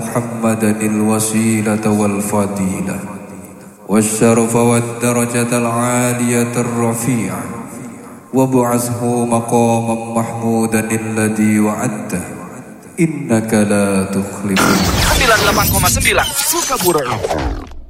محمدا الوسيلة والفضيلة والشرف والدرجة العالية الرفيعة وابعثه مقاما محمودا الذي وعدته إنك لا تخلف 98,9 Sukabura.